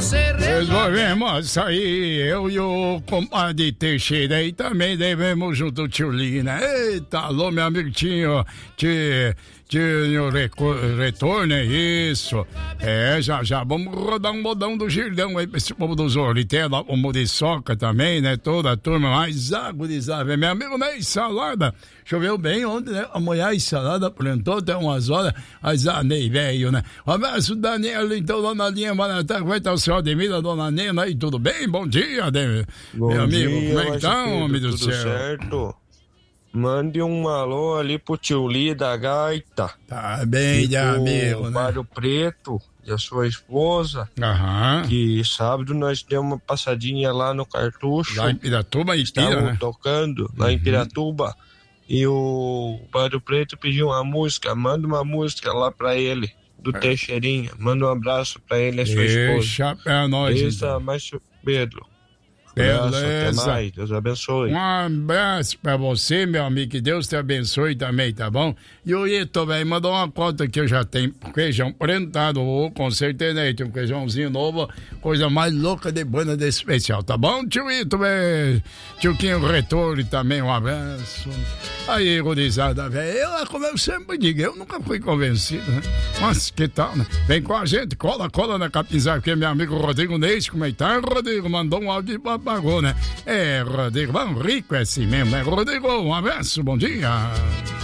Resolvemos aí, eu e o compadre Teixeira aí também devemos junto, tio Lina. Eita, alô, meu amigo Tinho, retorno, é isso. Já vamos rodar um modão do Girdão aí pra esse povo dos Orlitela, o Muriçoca também, né? Toda a turma mais agorizada. Meu amigo Ney Salada, choveu bem ontem, né? Amanhã a salada plantou até umas horas, mas Ney veio, né? Um abraço, Daniel, então, lá na linha Maratá, vai estar o senhor Ademir, a dona Nena aí, tudo bem? Bom dia, Ademir. Meu amigo, como é que tá, homem do céu? Tudo certo. Mande um alô ali pro tio Li da Gaita. Tá bem, de amigo, né? Mário Preto e a sua esposa. Aham. Que sábado nós demos uma passadinha lá no Cartucho. Lá em Piratuba, estavam né? tocando lá em Piratuba. E o Mário Preto pediu uma música. Manda uma música lá pra ele, do Teixeirinha. Manda um abraço pra ele e a sua esposa. Deixa pra nós, então. Márcio Pedro. Beleza. Até mais, Deus abençoe. Um abraço pra você, meu amigo, que Deus te abençoe também, tá bom? E o Ito, velho, mandou uma conta que eu já tenho feijão prensado, com certeza, né? Tem um feijãozinho novo, coisa mais louca de banda de especial, tá bom, tio Ito, velho? Tio Quinho Retorno também, um abraço. Aí, gurizada, velho, como eu sempre digo, eu nunca fui convencido, né? Mas que tal, né? Vem com a gente, cola na Capinzar, que é meu amigo Rodrigo Neis, como é que tá? Rodrigo mandou um áudio pra pagou, né? Rodrigo, vamos rico é assim mesmo, né? Rodrigo, um abraço, bom dia.